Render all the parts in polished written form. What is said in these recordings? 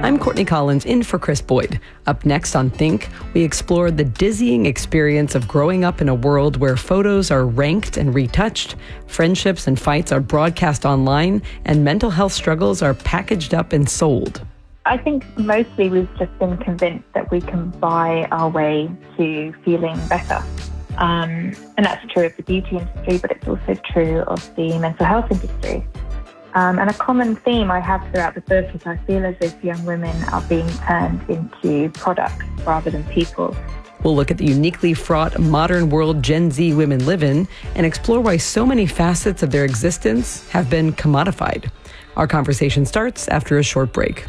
I'm Courtney Collins in for Chris Boyd. Up next on Think, we explore the dizzying experience of growing up in a world where photos are ranked and retouched, friendships and fights are broadcast online, and mental health struggles are packaged up and sold. I think mostly we've just been convinced that we can buy our way to feeling better. And that's true of the beauty industry, but it's also true of the mental health industry. And a common theme I have throughout the book is I feel as if young women are being turned into products rather than people. We'll look at the uniquely fraught modern world Gen Z women live in and explore why so many facets of their existence have been commodified. Our conversation starts after a short break.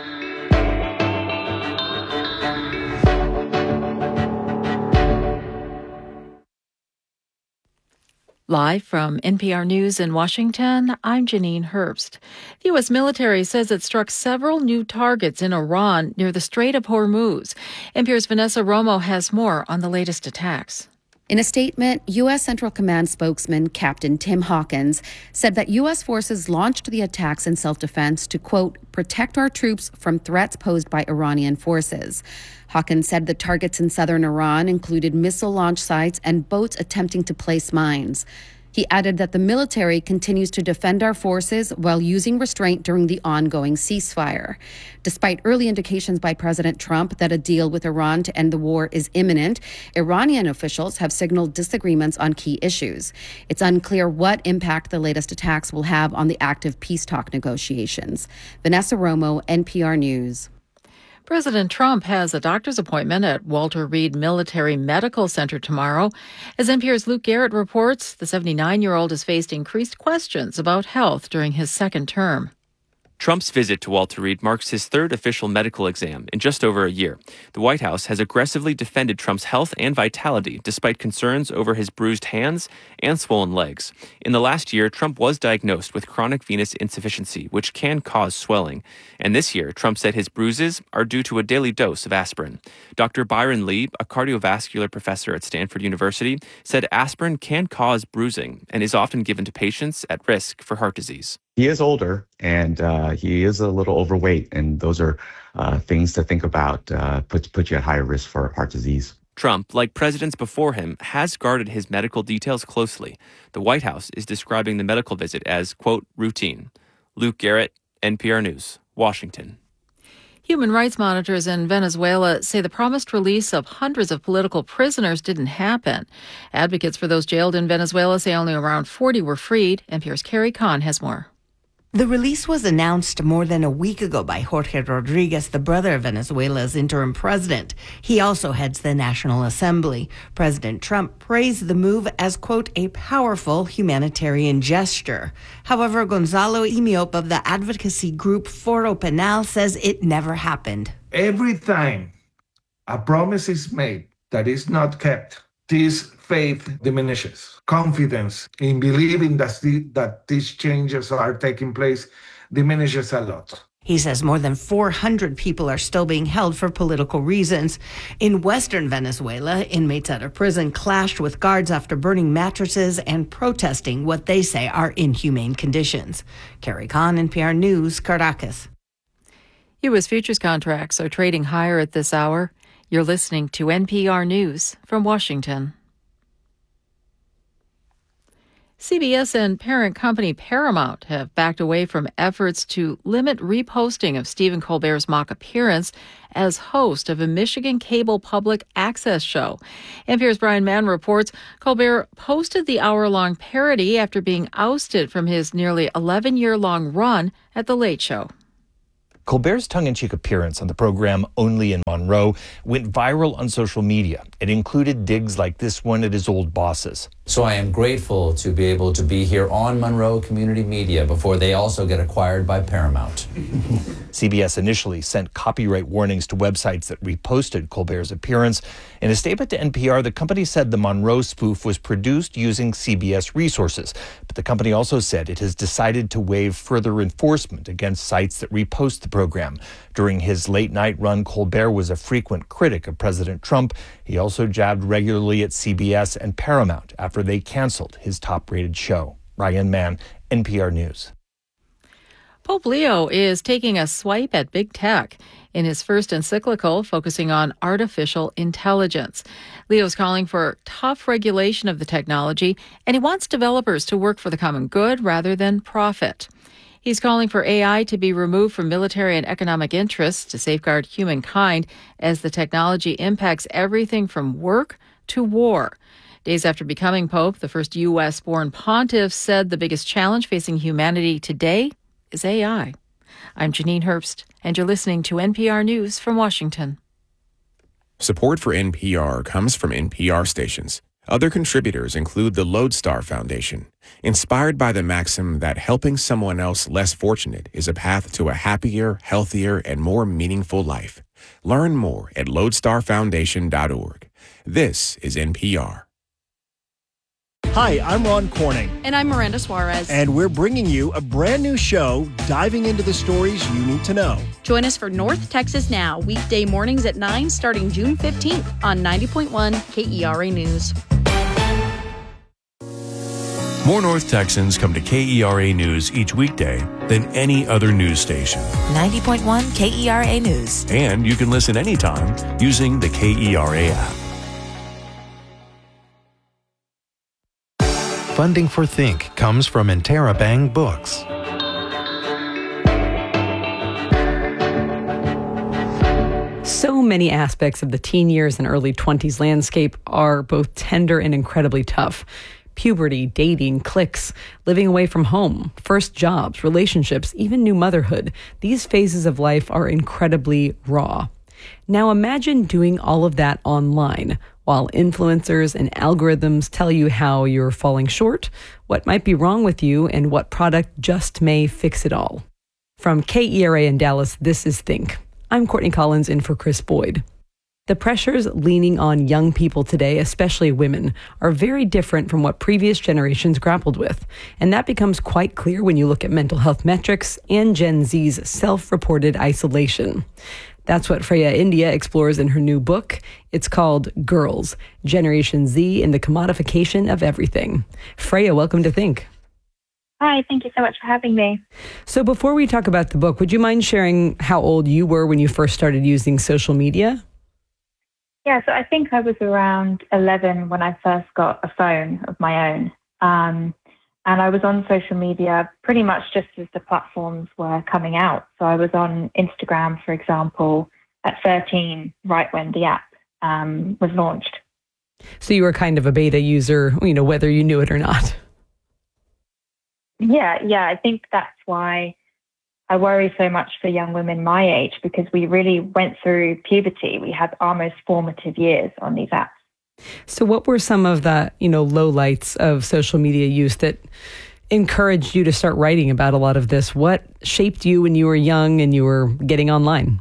Live from NPR News in Washington, I'm Janine Herbst. The U.S. military says it struck several new targets in Iran near the Strait of Hormuz. NPR's Vanessa Romo has more on the latest attacks. In a statement, U.S. Central Command spokesman Captain Tim Hawkins said that U.S. forces launched the attacks in self-defense to, quote, protect our troops from threats posed by Iranian forces. Hawkins said the targets in southern Iran included missile launch sites and boats attempting to place mines. He added that the military continues to defend our forces while using restraint during the ongoing ceasefire. Despite early indications by President Trump that a deal with Iran to end the war is imminent, Iranian officials have signaled disagreements on key issues. It's unclear what impact the latest attacks will have on the active peace talk negotiations. Vanessa Romo, NPR News. President Trump has a doctor's appointment at Walter Reed Military Medical Center tomorrow. As NPR's Luke Garrett reports, the 79-year-old has faced increased questions about health during his second term. Trump's visit to Walter Reed marks his third official medical exam in just over a year. The White House has aggressively defended Trump's health and vitality despite concerns over his bruised hands and swollen legs. In the last year, Trump was diagnosed with chronic venous insufficiency, which can cause swelling. And this year, Trump said his bruises are due to a daily dose of aspirin. Dr. Byron Lee, a cardiovascular professor at Stanford University, said aspirin can cause bruising and is often given to patients at risk for heart disease. He is older and he is a little overweight, and those are things to think about, put you at higher risk for heart disease. Trump, like presidents before him, has guarded his medical details closely. The White House is describing the medical visit as, quote, routine. Luke Garrett, NPR News, Washington. Human rights monitors in Venezuela say the promised release of hundreds of political prisoners didn't happen. Advocates for those jailed in Venezuela say only around 40 were freed. NPR's Carrie Kahn has more. The release was announced more than a week ago by Jorge Rodriguez, the brother of Venezuela's interim president. He also heads the National Assembly. President Trump praised the move as, quote, a powerful humanitarian gesture. However, Gonzalo Imiop of the advocacy group Foro Penal says it never happened. Every time a promise is made that is not kept, this faith diminishes. Confidence in believing that these changes are taking place diminishes a lot. He says more than 400 people are still being held for political reasons. In western Venezuela, inmates at a prison clashed with guards after burning mattresses and protesting what they say are inhumane conditions. Carrie Kahn, NPR News, Caracas. U.S. futures contracts are trading higher at this hour. You're listening to NPR News from Washington. CBS and parent company Paramount have backed away from efforts to limit reposting of Stephen Colbert's mock appearance as host of a Michigan cable public access show. NPR's Brian Mann reports Colbert posted the hour-long parody after being ousted from his nearly 11-year-long run at The Late Show. Colbert's tongue-in-cheek appearance on the program Only in Monroe went viral on social media. It included digs like this one at his old bosses. So I am grateful to be able to be here on Monroe Community Media before they also get acquired by Paramount. CBS initially sent copyright warnings to websites that reposted Colbert's appearance. In a statement to NPR, the company said the Monroe spoof was produced using CBS resources. But the company also said it has decided to waive further enforcement against sites that repost the program. During his late-night run, Colbert was a frequent critic of President Trump. He also jabbed regularly at CBS and Paramount after they canceled his top-rated show. Ryan Mann, NPR News. Pope Leo is taking a swipe at big tech in his first encyclical focusing on artificial intelligence. Leo's calling for tough regulation of the technology, and he wants developers to work for the common good rather than profit. He's calling for AI to be removed from military and economic interests to safeguard humankind as the technology impacts everything from work to war. Days after becoming Pope, the first U.S.-born pontiff said the biggest challenge facing humanity today is AI. I'm Janine Herbst, and you're listening to NPR News from Washington. Support for NPR comes from NPR stations. Other contributors include the Lodestar Foundation, inspired by the maxim that helping someone else less fortunate is a path to a happier, healthier, and more meaningful life. Learn more at lodestarfoundation.org. This is NPR. Hi, I'm Ron Corning. And I'm Miranda Suarez. And we're bringing you a brand new show diving into the stories you need to know. Join us for North Texas Now, weekday mornings at 9 starting June 15th on 90.1 KERA News. More North Texans come to KERA News each weekday than any other news station. 90.1 KERA News. And you can listen anytime using the KERA app. Funding for Think comes from Interabang Books. So many aspects of the teen years and early 20s landscape are both tender and incredibly tough. Puberty, dating, cliques, living away from home, first jobs, relationships, even new motherhood. These phases of life are incredibly raw. Now imagine doing all of that online, while influencers and algorithms tell you how you're falling short, what might be wrong with you, and what product just may fix it all. From KERA in Dallas, this is Think. I'm Courtney Collins in for Chris Boyd. The pressures leaning on young people today, especially women, are very different from what previous generations grappled with. And that becomes quite clear when you look at mental health metrics and Gen Z's self-reported isolation. That's what Freya India explores in her new book. It's called Girls, Generation Z and the Commodification of Everything. Freya, welcome to Think. Hi, thank you so much for having me. So before we talk about the book, would you mind sharing how old you were when you first started using social media? Yeah, so I think I was around 11 when I first got a phone of my own. And I was on social media pretty much just as the platforms were coming out. So I was on Instagram, for example, at 13, right when the app was launched. So you were kind of a beta user, whether you knew it or not. Yeah, I think that's why I worry so much for young women my age, because we really went through puberty. We had our most formative years on these apps. So what were some of the, lowlights of social media use that encouraged you to start writing about a lot of this? What shaped you when you were young and you were getting online?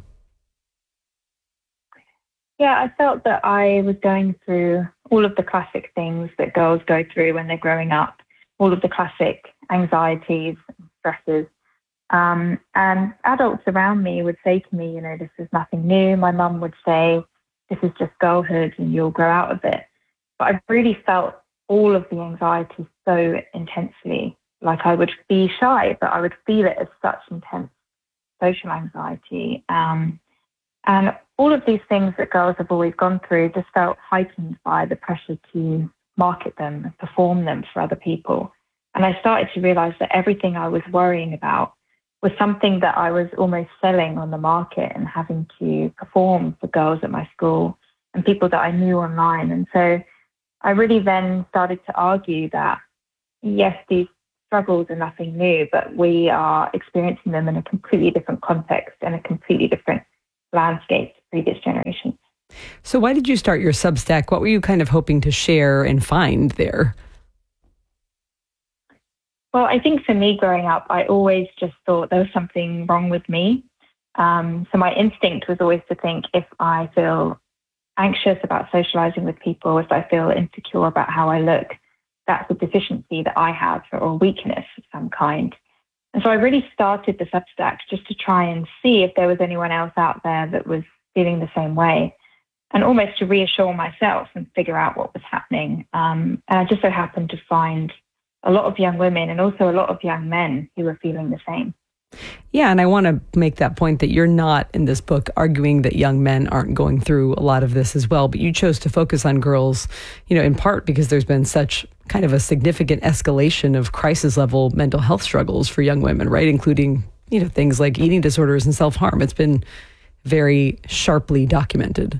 Yeah, I felt that I was going through all of the classic things that girls go through when they're growing up, all of the classic anxieties, stresses. And adults around me would say to me, this is nothing new. My mum would say, this is just girlhood and you'll grow out of it. But I really felt all of the anxiety so intensely. Like I would be shy, but I would feel it as such intense social anxiety. And all of these things that girls have always gone through just felt heightened by the pressure to market them and perform them for other people. And I started to realize that everything I was worrying about was something that I was almost selling on the market and having to perform for girls at my school and people that I knew online. And so I really then started to argue that, yes, these struggles are nothing new, but we are experiencing them in a completely different context and a completely different landscape to previous generations. So why did you start your Substack? What were you kind of hoping to share and find there? Well, I think for me growing up, I always just thought there was something wrong with me. So my instinct was always to think, if I feel anxious about socializing with people, if I feel insecure about how I look, that's a deficiency that I have or a weakness of some kind. And so I really started the Substack just to try and see if there was anyone else out there that was feeling the same way, and almost to reassure myself and figure out what was happening. And I just so happened to find a lot of young women and also a lot of young men who were feeling the same. Yeah, and I want to make that point that you're not in this book arguing that young men aren't going through a lot of this as well, but you chose to focus on girls, in part because there's been such kind of a significant escalation of crisis level mental health struggles for young women, right? Including, things like eating disorders and self-harm. It's been very sharply documented.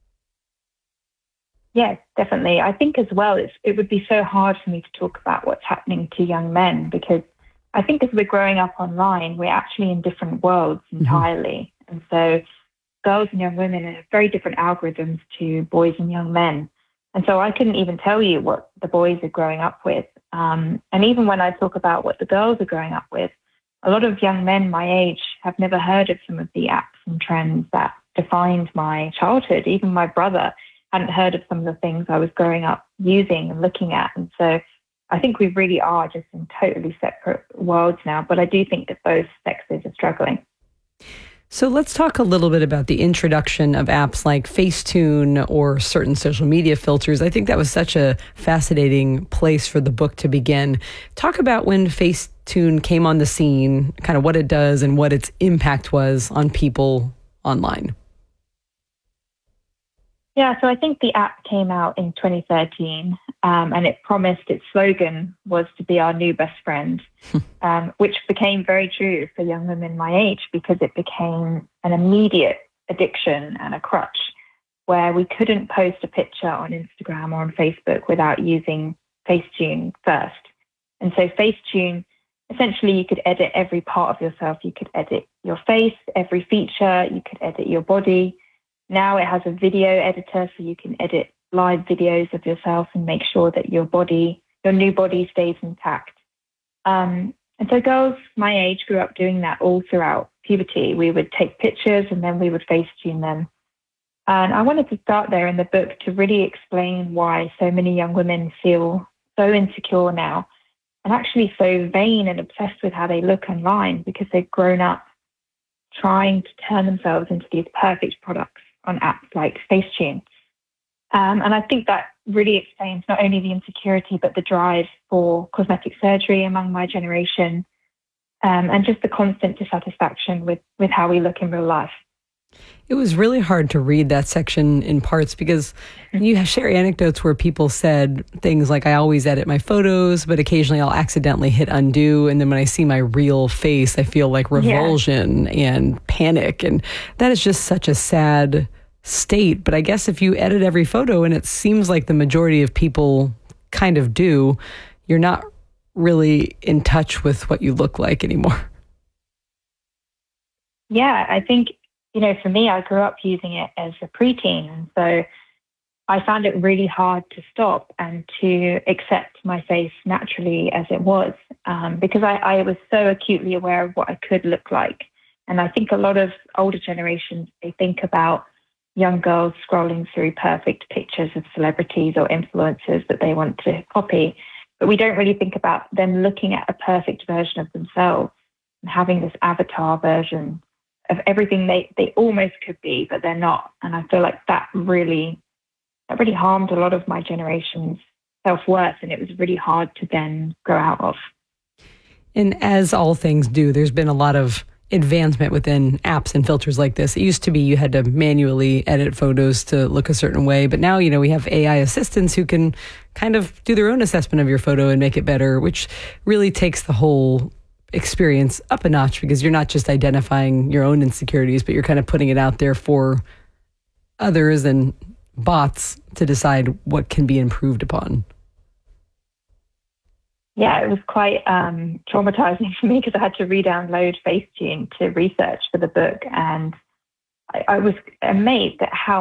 Yes, definitely. I think as well, it would be so hard for me to talk about what's happening to young men because I think as we're growing up online, we're actually in different worlds entirely. And so girls and young women have very different algorithms to boys and young men. And so I couldn't even tell you what the boys are growing up with. And even when I talk about what the girls are growing up with, a lot of young men my age have never heard of some of the apps and trends that defined my childhood. Even my brother hadn't heard of some of the things I was growing up using and looking at. And so I think we really are just in totally separate worlds now, but I do think that both sexes are struggling. So let's talk a little bit about the introduction of apps like Facetune or certain social media filters. I think that was such a fascinating place for the book to begin. Talk about when Facetune came on the scene, kind of what it does and what its impact was on people online. Yeah, so I think the app came out in 2013 and it promised, its slogan was to be our new best friend, which became very true for young women my age because it became an immediate addiction and a crutch where we couldn't post a picture on Instagram or on Facebook without using Facetune first. And so Facetune, essentially you could edit every part of yourself. You could edit your face, every feature, you could edit your body. Now it has a video editor, so you can edit live videos of yourself and make sure that your new body stays intact. And so girls my age grew up doing that all throughout puberty. We would take pictures and then we would Facetune them. And I wanted to start there in the book to really explain why so many young women feel so insecure now and actually so vain and obsessed with how they look online because they've grown up trying to turn themselves into these perfect products on apps like Facetune. And I think that really explains not only the insecurity, but the drive for cosmetic surgery among my generation, and just the constant dissatisfaction with how we look in real life. It was really hard to read that section in parts because you share anecdotes where people said things like, I always edit my photos, but occasionally I'll accidentally hit undo. And then when I see my real face, I feel like revulsion and panic. And that is just such a sad state. But I guess if you edit every photo, and it seems like the majority of people kind of do, you're not really in touch with what you look like anymore. Yeah, I think, for me, I grew up using it as a preteen. And so I found it really hard to stop and to accept my face naturally as it was, because I was so acutely aware of what I could look like. And I think a lot of older generations, they think about young girls scrolling through perfect pictures of celebrities or influencers that they want to copy. But we don't really think about them looking at a perfect version of themselves and having this avatar version of everything they almost could be, but they're not. And I feel like that really harmed a lot of my generation's self-worth, and it was really hard to then grow out of. And as all things do, there's been a lot of advancement within apps and filters like this. It used to be you had to manually edit photos to look a certain way, but now, we have AI assistants who can kind of do their own assessment of your photo and make it better, which really takes the whole experience up a notch because you're not just identifying your own insecurities, but you're kind of putting it out there for others and bots to decide what can be improved upon. Yeah, it was quite traumatizing for me because I had to re-download Facetune to research for the book. And I was amazed at how